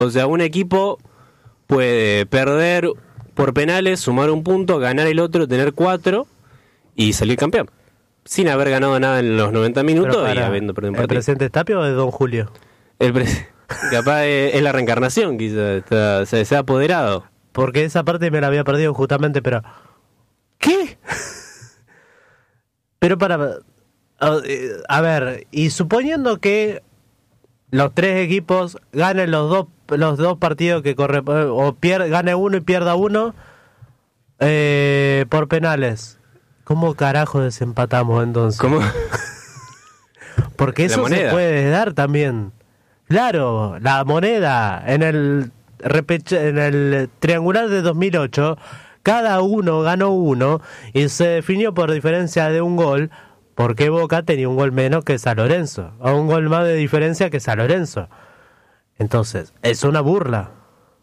O sea, un equipo puede perder por penales, sumar un punto, ganar el otro, tener 4 y salir campeón. Sin haber ganado nada en los 90 minutos y habiendo perdido un partido. ¿El presidente es Tapia o es Don Julio? Capaz es la reencarnación, quizás, se ha apoderado. Porque esa parte me la había perdido justamente, pero... ¿Qué? Pero a ver, y suponiendo que los 3 equipos ganen los dos partidos que gane uno y pierda uno por penales, ¿cómo carajo desempatamos entonces? ¿Cómo? Porque eso se puede dar también. Claro, la moneda en el triangular de 2008, cada uno ganó uno y se definió por diferencia de un gol, porque Boca tenía un gol menos que San Lorenzo, o un gol más de diferencia que San Lorenzo. Entonces, es una burla.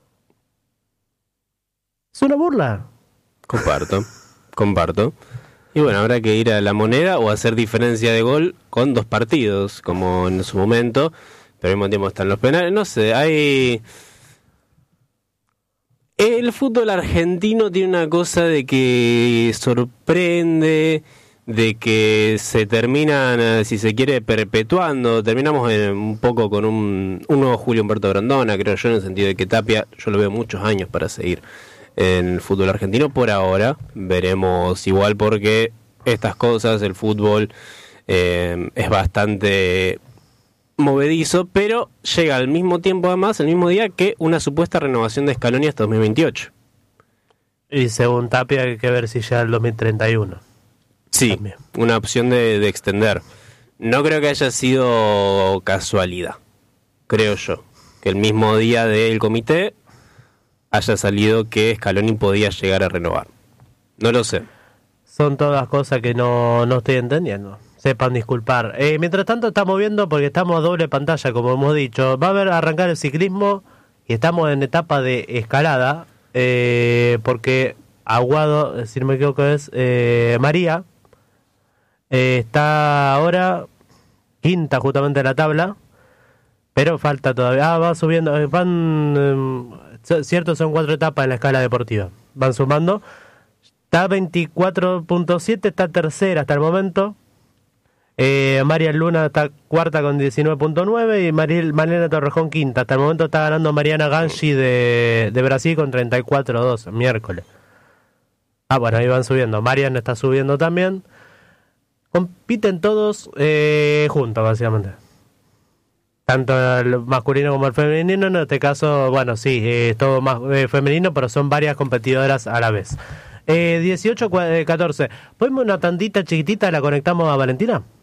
Es una burla. Comparto. Y bueno, habrá que ir a la moneda o hacer diferencia de gol con 2 partidos, como en su momento, pero al mismo tiempo están los penales. No sé, el fútbol argentino tiene una cosa de que sorprende, de que se terminan, si se quiere, perpetuando. Terminamos un poco con un nuevo Julio Humberto Grondona, creo yo, en el sentido de que Tapia, yo lo veo muchos años para seguir en el fútbol argentino. Por ahora veremos igual, porque estas cosas, el fútbol es bastante movedizo, pero llega al mismo tiempo, además, el mismo día que una supuesta renovación de Scaloni hasta 2028. Y según Tapia hay que ver si llega el 2031. Sí, también. Una opción de extender. No creo que haya sido casualidad, creo yo, que el mismo día del comité haya salido que Scaloni podía llegar a renovar. No lo sé. Son todas cosas que no estoy entendiendo. Sepan disculpar. Mientras tanto estamos viendo, porque estamos a doble pantalla, como hemos dicho. Va a arrancar el ciclismo y estamos en etapa de escalada, porque Aguado, si no me equivoco es María, está ahora quinta justamente en la tabla, pero falta todavía. Va subiendo, cierto, son 4 etapas en la escala deportiva. Van sumando. Está 24.7, está tercera hasta el momento. María Luna está cuarta con 19.9 y Malena Torrejón quinta. Hasta el momento está ganando Mariana Ganji de Brasil con 34.2 miércoles. Bueno, ahí van subiendo. Mariana está subiendo también. Compiten todos juntos, básicamente. Tanto el masculino como el femenino. En este caso, bueno, sí, es todo más femenino, pero son varias competidoras a la vez. 18-14. ¿Ponemos una tandita chiquitita? ¿La conectamos a Valentina?